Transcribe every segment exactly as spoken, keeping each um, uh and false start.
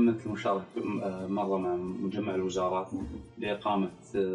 تمت المشاركة مرة مع مجمع الوزارات بإقامة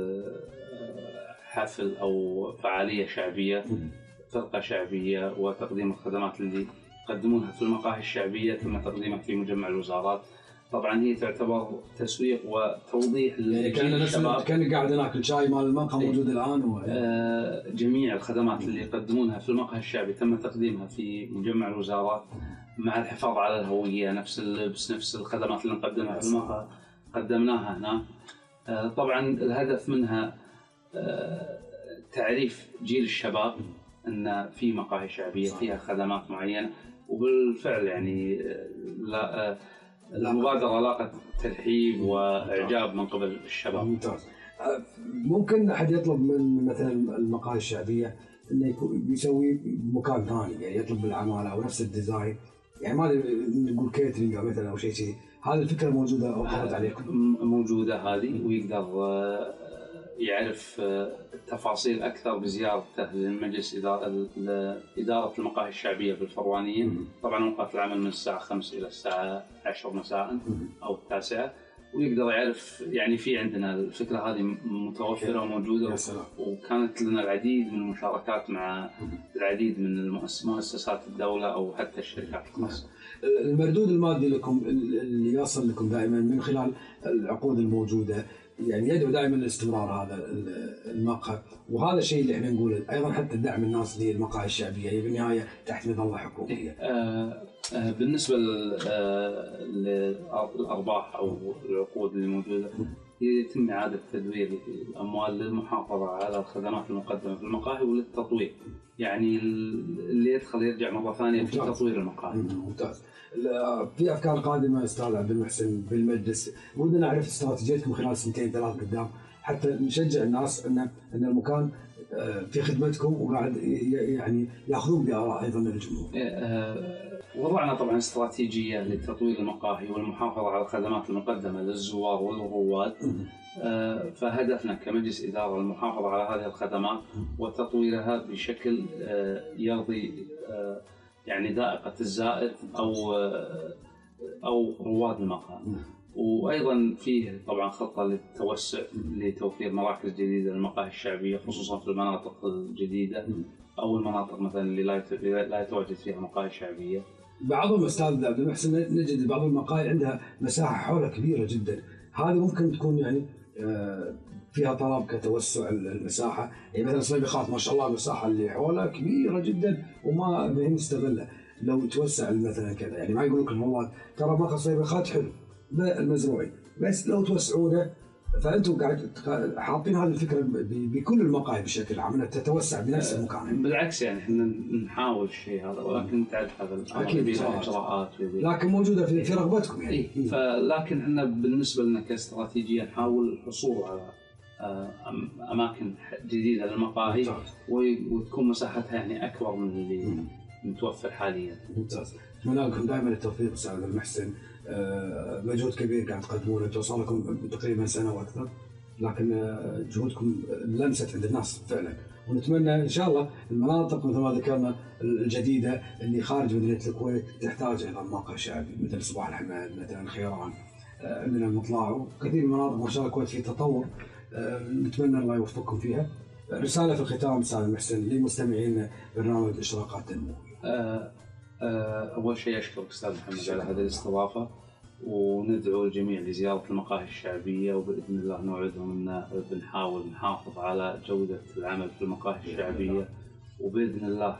حفل أو فعالية شعبية، فرقة شعبية، وتقديم الخدمات اللي يقدمونها في المقاهي الشعبية تم تقديمها في مجمع الوزارات. طبعا هي تعتبر تسويق وتوضيح للشباب. كان قاعد هناك الشاي مال المقهى موجود الآن و... آه جميع الخدمات اللي يقدمونها في المقهى الشعبي تم تقديمها في مجمع الوزارات، مع الحفاظ على الهوية، نفس اللبس، نفس الخدمات اللي نقدمها في المقهى قدمناها هنا. آه طبعا الهدف منها آه تعريف جيل الشباب أن في مقاهي شعبية فيها خدمات معينة، وبالفعل يعني لا المبادرة لاقت ترحيب وإعجاب من قبل الشباب. ممتاز. ممكن أحد يطلب من مثلا المقاهي الشعبية إنه يسوي مكان ثاني، يعني يطلب بالعمالة أو نفس الديزاين، يعني ما نقول كيترينج أو مثلا أو شيء شيء، هذه الفكرة موجودة أو قررت عليكم؟ موجودة هذه، ويقدر يعرف التفاصيل أكثر بزيارته لمجلس إدارة إدارة المقاهي الشعبية بالفروانية. طبعا أوقات العمل من الساعة خمسة إلى الساعة عشرة مساء أو التاسعة، ويقدر يعرف يعني في عندنا الفكرة هذه متوفرة وموجودة، وكانت لنا العديد من المشاركات مع العديد من مؤسسات الدولة أو حتى الشركات الخاصة. المردود المادي لكم اللي يصل لكم دائما من خلال العقود الموجودة يعني يدعو دائما لاستمرار هذا المقهى، وهذا الشيء اللي احنا نقوله ايضا حتى دعم الناس للمقاهي الشعبيه هي بالنهايه تحت مظله حكوميه. آه آه بالنسبه للارباح او العقود اللي موجوده يتم اعاده تدوير الاموال للمحافظه على الخدمات المقدمه في المقاهي وللتطوير، يعني اللي يدخل يرجع مره ثانيه في تطوير المقاهي. ممتاز. في افكار قادمه استاذ عبد المحسن بالمجلس، ودنا نعرف استراتيجيتكم خلال سنتين ثلاث قدام حتى نشجع الناس ان ان المكان في خدمتكم وقاعد يعني ياخذون باراء ايضا الجمهور. وضعنا طبعا استراتيجيه لتطوير المقاهي والمحافظه على الخدمات المقدمه للزوار والرواد. فهدفنا كمجلس اداره المحافظه على هذه الخدمات وتطويرها بشكل يرضي يعني ذائقة الزائر أو أو رواد المقهى. وأيضا فيه طبعا خطة للتوسع لتوفير مراكز جديدة للمقاهي الشعبية خصوصا في المناطق الجديدة أو المناطق مثلا اللي لا يتواجد فيها مقاهي شعبية. بعضهم أستاذ عبد المحسن نجد بعض المقاهي عندها مساحة حولها كبيرة جدا، هذه ممكن تكون يعني فيها طلب كتوسع المساحة، يعني مثلا صليبيخات ما شاء الله المساحة اللي حولها كبيرة جدا وما بهم نستغلها، لو توسع مثلا كذا يعني ما يقول لكم والله ترى مقهى صليبيخات حلو المزروعي بس لو توسعونه، فأنتم قاعد حاطين هذه الفكرة بكل المقاهي بشكل عام تتوسع بنفس المكان. بالعكس يعني احنا نحاول الشيء هذا ولكن تعرف هذا أكيد إجراءات لكن موجودة في, في رغبتكم يعني. إيه. فلكن احنا بالنسبة لنا كاستراتيجية نحاول الحصول على أماكن جديدة للمقاهي وتكون مساحتها يعني أكبر من اللي متوفر حاليا. ممتاز. أتمنى لكم دائما التوفيق أستاذ عبد المحسن، مجهود كبير قاعد تقدمونه، توصل لكم تقريبا سنة وأكثر، لكن جهودكم لمست عند الناس فعلا، ونتمنى إن شاء الله المناطق مثل ما ذكرنا الجديدة اللي خارج مدينة الكويت تحتاج إلى مقهى شعبي مثل صباح الحمد مثلا خيران عندنا المطلع وكثير من المناطق ما شاء الله الكويت في تطور، نتمنى الله يوفقكم فيها. رسالة في الختام أستاذ محسن لمستمعين برنامج إشراقات تنموية. أه أه أول شيء أشكرك أستاذ محمد على هذه الاستضافة، وندعو الجميع لزيارة المقاهي الشعبية، وبإذن الله نوعدهم أن بنحاول نحافظ على جودة العمل في المقاهي الشعبية، وبإذن الله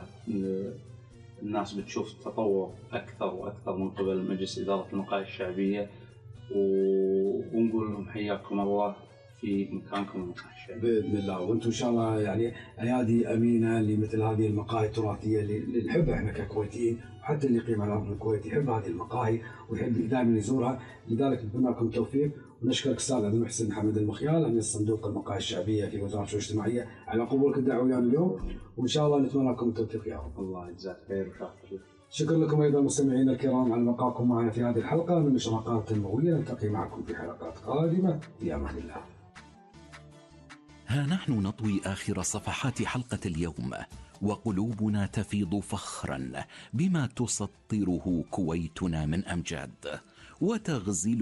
الناس بتشوف تطور أكثر وأكثر من قبل مجلس إدارة المقاهي الشعبية، ونقول لهم حياكم الله في مكانكم المقاهي الشعبي باذن الله، وانتم ان شاء الله يعني ايادي امينه لمثل هذه المقاهي التراثيه اللي نحبها احنا ككويتيين، وحتى اللي يقيم على ارض الكويت يحب هذه المقاهي ويحب دائما يزورها، لذلك نتمنى لكم التوفيق. ونشكرك استاذ عبد المحسن محمد المخيال امين صندوق المقاهي الشعبيه في وزاره الشؤون الاجتماعيه على قبولك الدعوه ويانا اليوم، وان شاء الله نتمنى لكم التوفيق يا رب. الله يجزاك خير وشاكر. شكرا لكم ايضا مستمعينا الكرام على بقائكم معنا في هذه الحلقه من إشراقات تنموية، نلتقي معكم في حلقات قادمه في امان الله. ها نحن نطوي آخر صفحات حلقة اليوم وقلوبنا تفيض فخرا بما تسطره كويتنا من أمجاد وتغزل